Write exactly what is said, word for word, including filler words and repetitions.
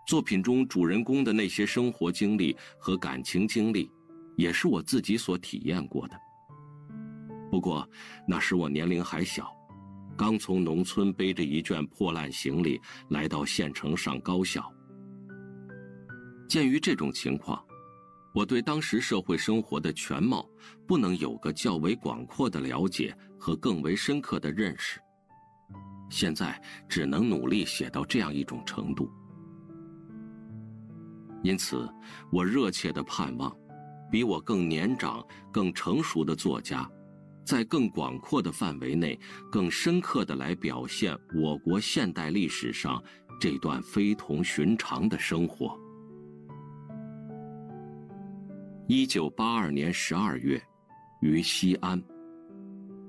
作品中主人公的那些生活经历和感情经历，也是我自己所体验过的。不过那时我年龄还小，刚从农村背着一卷破烂行李来到县城上高校。鉴于这种情况，我对当时社会生活的全貌不能有个较为广阔的了解和更为深刻的认识，现在只能努力写到这样一种程度。因此我热切地盼望比我更年长更成熟的作家在更广阔的范围内更深刻地来表现我国现代历史上这段非同寻常的生活。一九八二年十二月，于西安。